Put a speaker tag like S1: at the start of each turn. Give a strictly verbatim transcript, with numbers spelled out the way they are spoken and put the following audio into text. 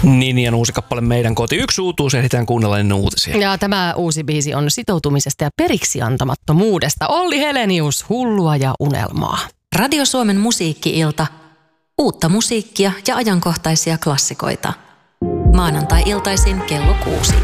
S1: Ninian uusi kappale Meidän koti. Yksi uutuus, ehditään kuunnella ennen uutisia.
S2: Ja tämä uusi biisi on sitoutumisesta ja periksi antamattomuudesta. Olli Helenius, Hullua ja unelmaa.
S3: Radio Suomen musiikki-ilta. Uutta musiikkia ja ajankohtaisia klassikoita. Maanantai-iltaisin kello kuusi.